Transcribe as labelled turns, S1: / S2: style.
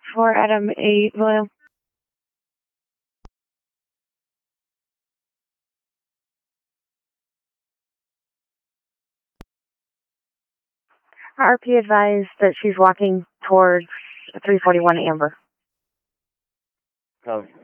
S1: For Adam 8, William. RP advised that she's walking towards 341 Amber.
S2: Copy.